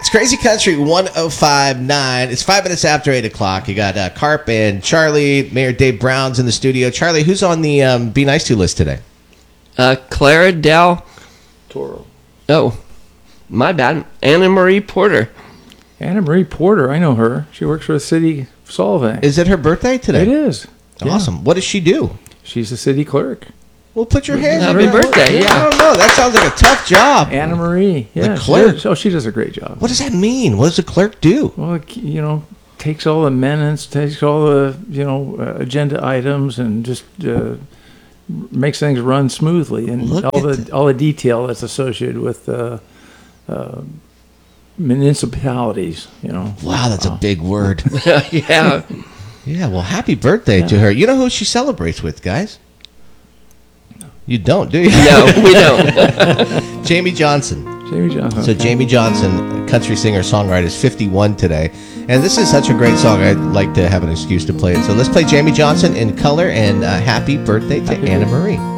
It's Crazy Country 105.9. It's 5 minutes after 8 o'clock. You got Carp and Charlie. Mayor Dave Brown's in the studio. Charlie, who's on the Be Nice To list today? Clara Del Toro. Oh, my bad. Anna Marie Porter. Anna Marie Porter, I know her. She works for the city of Solvang. Is it her birthday today? It is. Awesome. What does she do? She's a city clerk. Well, put your hands Happy up. birthday, yeah. I don't know. That sounds like a tough job. Anna Marie. Yeah. The clerk. She does a great job. What does that mean? What does the clerk do? Well, takes all the minutes, takes all the, agenda items and just makes things run smoothly. And all the detail that's associated with municipalities, Wow, that's a big word. Yeah. Yeah, well, happy birthday to her. You know who she celebrates with, guys? You don't, do you? No, we don't. Jamie Johnson. Jamie Johnson. So Jamie Johnson, country singer, songwriter, is 51 today. And this is such a great song, I'd like to have an excuse to play it. So let's play Jamie Johnson in color, and happy birthday to Anna Marie.